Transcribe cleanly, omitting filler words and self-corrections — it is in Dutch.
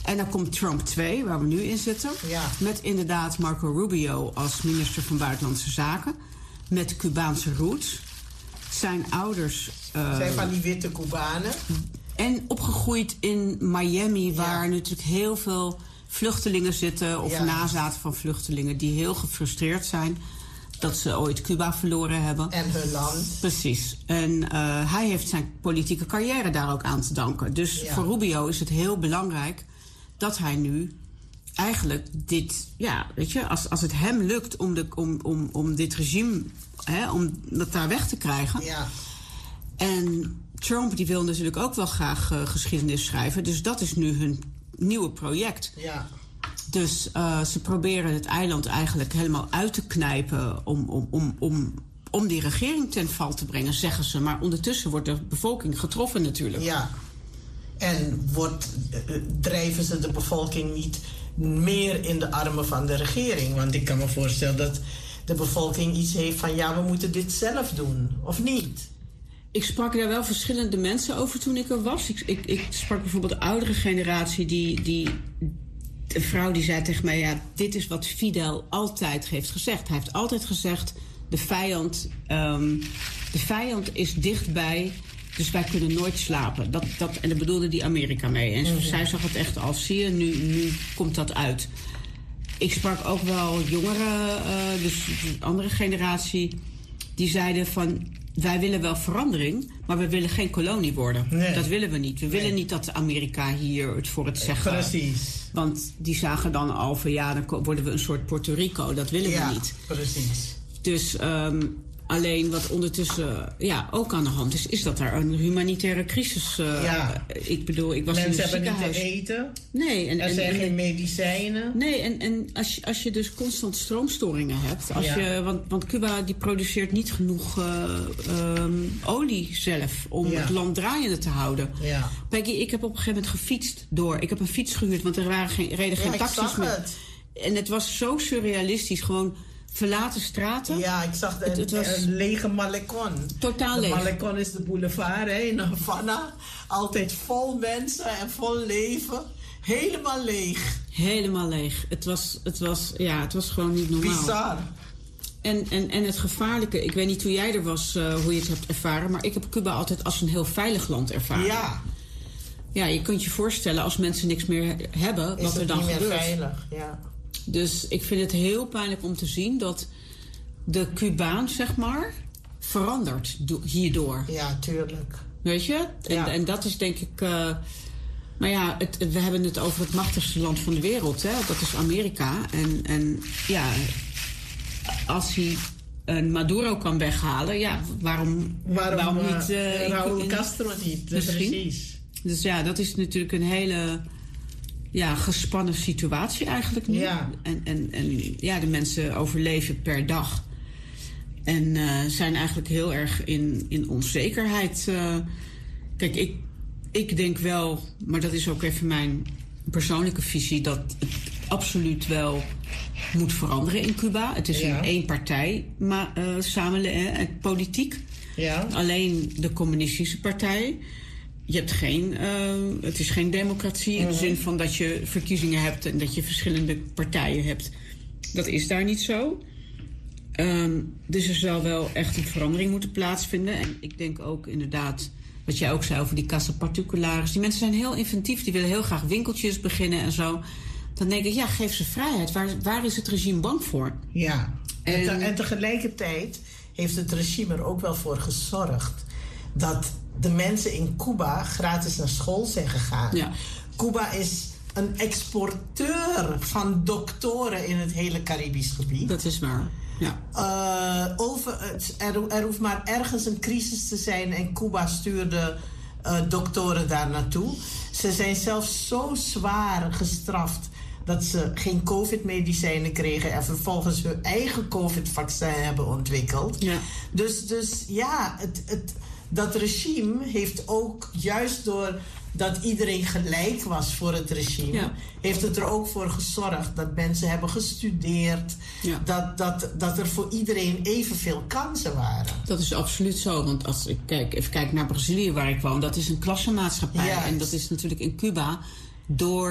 En dan komt Trump 2, waar we nu in zitten. Ja. Met inderdaad Marco Rubio als minister van Buitenlandse Zaken. Met Cubaanse roots. Zijn ouders... zijn van die witte Cubanen. En opgegroeid in Miami, waar natuurlijk heel veel vluchtelingen zitten... of nazaten van vluchtelingen die heel gefrustreerd zijn... dat ze ooit Cuba verloren hebben. En hun land. Precies. En hij heeft zijn politieke carrière daar ook aan te danken. Dus voor Rubio is het heel belangrijk dat hij nu eigenlijk dit... Ja, weet je, als het hem lukt om dit regime... om dat daar weg te krijgen... Ja. En Trump die wil natuurlijk ook wel graag geschiedenis schrijven. Dus dat is nu hun nieuwe project. Ja. Dus ze proberen het eiland eigenlijk helemaal uit te knijpen... om die regering ten val te brengen, zeggen ze. Maar ondertussen wordt de bevolking getroffen natuurlijk. Ja. En drijven ze de bevolking niet meer in de armen van de regering? Want ik kan me voorstellen dat de bevolking iets heeft van... ja, we moeten dit zelf doen, of niet? Ik sprak daar wel verschillende mensen over toen ik er was. Ik sprak bijvoorbeeld de oudere generatie... Een vrouw die zei tegen mij... ja, dit is wat Fidel altijd heeft gezegd. Hij heeft altijd gezegd... de vijand is dichtbij... dus wij kunnen nooit slapen. En daar bedoelde die Amerika mee. En zij zag het echt als... zie je, nu komt dat uit. Ik sprak ook wel jongeren... dus de andere generatie... die zeiden van... wij willen wel verandering, maar we willen geen kolonie worden. Nee. Dat willen we niet. We willen niet dat Amerika hier het voor het zeggen... Precies. Want die zagen dan al van... ja, dan worden we een soort Puerto Rico. Dat willen we niet. Precies. Dus alleen wat ondertussen ook aan de hand is dat er een humanitaire crisis... Ik bedoel, ik was in het ziekenhuis. Mensen hebben niet te eten. Nee. Er zijn geen medicijnen. Nee, en als je dus constant stroomstoringen hebt... Want Cuba die produceert niet genoeg olie zelf... om het land draaiende te houden. Ja. Peggy, ik heb op een gegeven moment gefietst door. Ik heb een fiets gehuurd, want er reden geen taxis meer. En het was zo surrealistisch, gewoon... verlaten straten. Ja, ik zag een lege Malecon. Totaal leeg. De Malecon is de boulevard in Havana. Altijd vol mensen en vol leven. Helemaal leeg. Helemaal leeg. Het was gewoon niet normaal. Bizar. En het gevaarlijke, ik weet niet hoe jij er was, hoe je het hebt ervaren... maar ik heb Cuba altijd als een heel veilig land ervaren. Ja. Ja, je kunt je voorstellen als mensen niks meer hebben, is wat er dan gebeurt. Is het niet meer veilig, ja. Dus ik vind het heel pijnlijk om te zien dat de Cubaan, zeg maar, verandert hierdoor. Ja, tuurlijk. Weet je? En dat is denk ik... maar ja, we hebben het over het machtigste land van de wereld. Hè? Dat is Amerika. En ja, als hij een Maduro kan weghalen... ja, waarom niet... Raúl Castro niet, precies. Dus ja, dat is natuurlijk een hele... Ja, gespannen situatie eigenlijk nu. Ja. En de mensen overleven per dag. En zijn eigenlijk heel erg in onzekerheid. Kijk, ik denk wel, maar dat is ook even mijn persoonlijke visie... dat het absoluut wel moet veranderen in Cuba. Het is een één-partij politiek. Ja. Alleen de communistische partij... Je hebt het is geen democratie in de zin van dat je verkiezingen hebt... en dat je verschillende partijen hebt. Dat is daar niet zo. Dus er zal wel echt een verandering moeten plaatsvinden. En ik denk ook inderdaad, wat jij ook zei over die Casa Particulares... die mensen zijn heel inventief, die willen heel graag winkeltjes beginnen en zo. Dan denk ik, ja, geef ze vrijheid. Waar is het regime bang voor? Ja, en tegelijkertijd heeft het regime er ook wel voor gezorgd... dat de mensen in Cuba gratis naar school zijn gegaan. Ja. Cuba is een exporteur van doktoren in het hele Caribisch gebied. Dat is waar, ja. Er hoeft maar ergens een crisis te zijn... en Cuba stuurde doktoren daar naartoe. Ze zijn zelfs zo zwaar gestraft... dat ze geen COVID-medicijnen kregen... en vervolgens hun eigen COVID-vaccin hebben ontwikkeld. Ja. Dus ja, dat regime heeft ook, juist doordat iedereen gelijk was voor het regime... Ja. heeft het er ook voor gezorgd dat mensen hebben gestudeerd... Ja. Dat er voor iedereen evenveel kansen waren. Dat is absoluut zo, want als ik even kijk naar Brazilië waar ik woon... dat is een klassenmaatschappij. Ja. En dat is natuurlijk in Cuba door